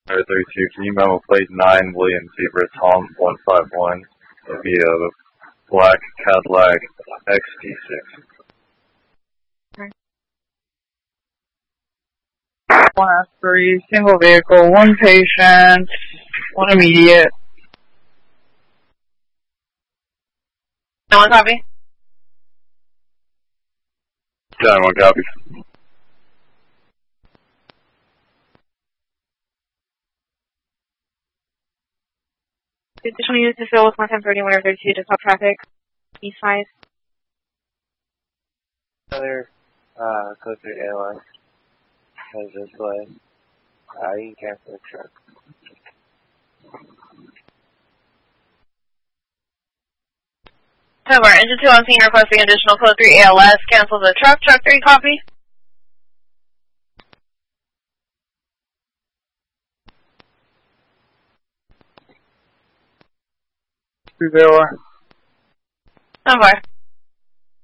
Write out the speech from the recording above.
32, can you memo plate 9 William Zebra Tom 151 via black Cadillac XT6? 1 single vehicle, 1 patient, 1 immediate. 1 copy. 1 copy. Additional units to fill with 110 1 32 to stop traffic. East side. Other code 3 ALS has this way. You can cancel the truck. Over. Engine 2 on scene requesting additional code 3 ALS. Cancel the truck. Truck 3 copy. Over. Over.